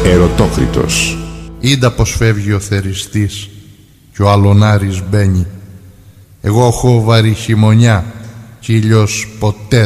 Ερωτόκριτος. Είδα πως φεύγει ο θεριστής κι ο αλωνάρης μπαίνει. Εγώ έχω βαρύ χειμωνιά κι ήλιος ποτέ